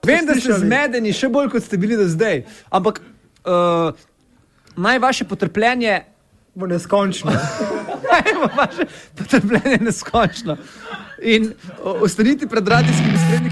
Vem, da ste zmedeni, še bolj kot ste bili do zdaj, ampak naj vaše potrpljenje bo neskončno. Vaše potrpljenje neskončno. In ostanite pred radijskimi srednjiki.